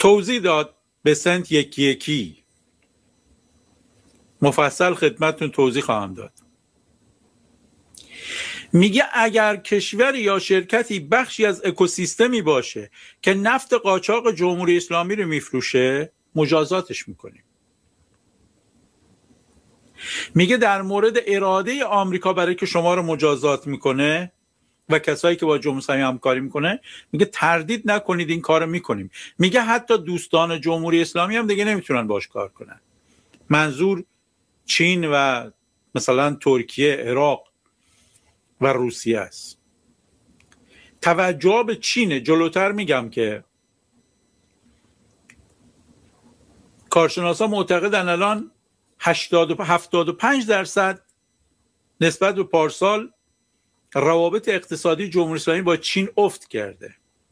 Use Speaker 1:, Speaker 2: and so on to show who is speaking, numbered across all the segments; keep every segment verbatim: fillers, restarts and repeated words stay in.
Speaker 1: توضیح داد به سنت یکی یکی، مفصل خدمتتون توضیح خواهم داد. میگه اگر کشور یا شرکتی بخشی از اکوسیستمی باشه که نفت قاچاق جمهوری اسلامی رو میفروشه، مجازاتش میکنیم. میگه در مورد اراده آمریکا برای که شما رو مجازات میکنه و کسایی که با جمهوری اسلامی همکاری میکنه، میگه تردید نکنید این کارو میکنیم. میگه حتی دوستان جمهوری اسلامی هم دیگه نمیتونن باش کار کنن. منظور چین و مثلا ترکیه، عراق و روسیه است. توجه به چین جلوتر میگم که کارشناسا معتقدن الان هشتاد و هفتاد و پنج درصد نسبت به پارسال روابط اقتصادی جمهوری اسلامی با چین افت کرده.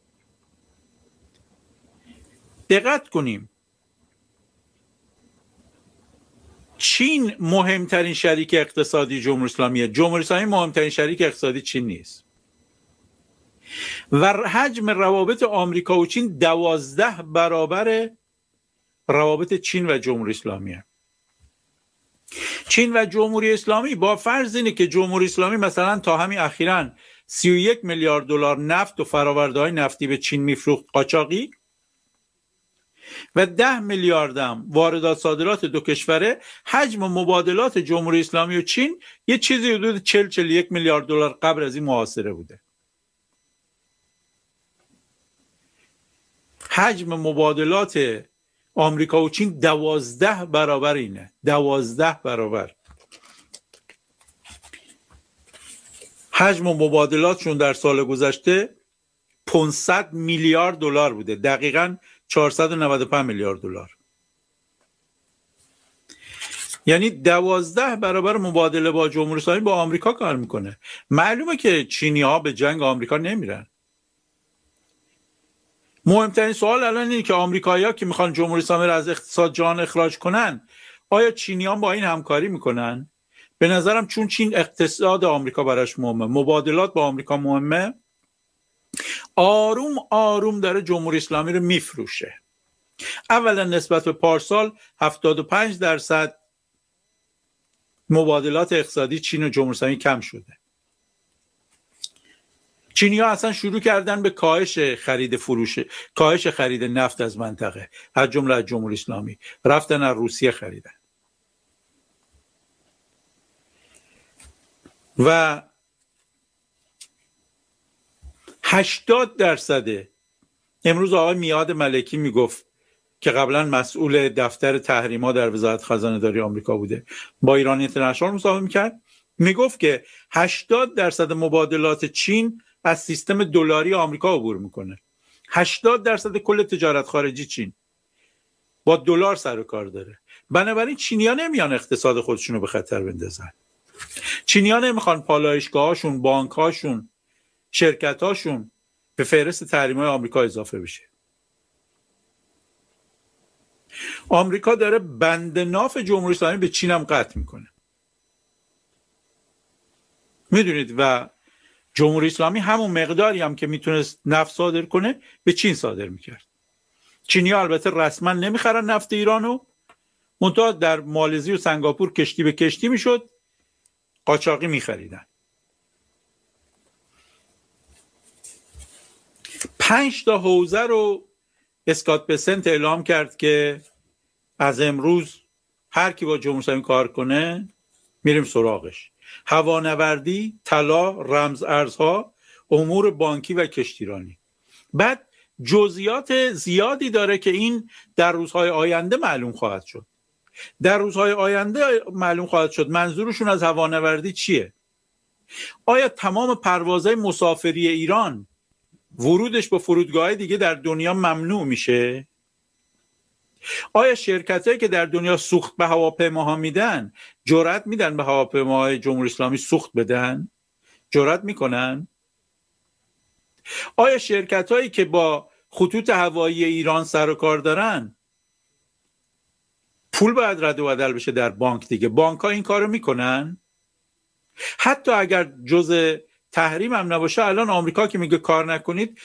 Speaker 1: دقت کنیم، چین مهمترین شریک اقتصادی جمهوری اسلامیه. جمهوری اسلامی مهمترین شریک اقتصادی چین نیست. و حجم روابط آمریکا و چین دوازده برابر روابط چین و جمهوری اسلامیه. چین و جمهوری اسلامی با فرض اینه که جمهوری اسلامی مثلا تا همین اخیراً سی و یک میلیارد دلار نفت و فرآورده‌های نفتی به چین میفروخت قاچاقی و ده میلیارد هم واردات صادرات دو کشوره، حجم مبادلات جمهوری اسلامی و چین یه چیزی حدود چهل چهل و یک میلیارد دلار قبل از این محاصره بوده. حجم مبادلات آمریکا و چین دوازده برابر اینه. دوازده برابر حجم مبادلاتشون در سال گذشته پانصد میلیارد دلار بوده، دقیقاً چهارصد و نود و پنج میلیارد دلار. یعنی دوازده برابر مبادله با جمهوری اسلامی با آمریکا کار میکنه. معلومه که چینی‌ها به جنگ آمریکا نمیرن. مهمترین سوال الان اینه که آمریکایی‌ها که میخوان جمهوری اسلامی رو از اقتصاد جهان اخراج کنن، آیا چینی‌ها با این همکاری میکنن؟ به نظرم چون چین اقتصاد آمریکا براش مهمه، مبادلات با آمریکا مهمه، آروم آروم داره جمهوری اسلامی رو میفروشه. اولا نسبت به پارسال هفتاد و پنج درصد مبادلات اقتصادی چین و جمهوری اسلامی کم شده. چینی‌ها اصلا شروع کردن به کاهش خرید فروش، کاهش خرید نفت از منطقه، از جمله از جمهوری اسلامی، رفتن از روسیه خریدن. و هشتاد درصد، امروز آقای میاد ملکی میگفت که قبلا مسئول دفتر تحریما در وزارت خزانه داری آمریکا بوده، با ایران اینترنشنال مصاحبه میکرد، میگفت که هشتاد درصد مبادلات چین از سیستم دلاری آمریکا عبور میکنه. هشتاد درصد کل تجارت خارجی چین با دلار سر و کار داره. بنابراین چینی‌ها نمیان اقتصاد خودشونو به خطر بندازن. چینی‌ها نمیخوان پالایشگاهاشون، بانک‌هاشون، شرکت‌هاشون به فهرست تحریم‌های آمریکا اضافه بشه. آمریکا داره بند ناف جمهوری اسلامی به چین هم قطع میکنه. میدونید و جمهوری اسلامی همون مقداری هم که میتونست نفت صادر کنه به چین صادر میکرد. چینی‌ها البته رسما نمیخرن نفت ایرانو، منتها در مالزی و سنگاپور کشتی به کشتی میشد، قاچاقی میخریدن. پنج تا حوزه رو اسکات بسنت اعلام کرد که از امروز هر کی با جمهوری اسلامی کار کنه میریم سراغش. هوانوردی، طلا، رمز ارزها، امور بانکی و کشتیرانی. بعد جزئیات زیادی داره که این در روزهای آینده معلوم خواهد شد. در روزهای آینده معلوم خواهد شد منظورشون از هوانوردی چیه. آیا تمام پروازهای مسافری ایران ورودش با فرودگاه دیگه در دنیا ممنوع میشه؟ آیا شرکتایی که در دنیا سوخت به هواپیماها میدن جرأت میدن به هواپیماهای جمهوری اسلامی سوخت بدن؟ جرأت میکنن؟ آیا شرکتایی که با خطوط هوایی ایران سر و کار دارن پول باید رد و بدل بشه در بانک دیگه، بانک ها این کارو میکنن؟ حتی اگر جزء تحریم هم نباشه، الان آمریکا که میگه کار نکنید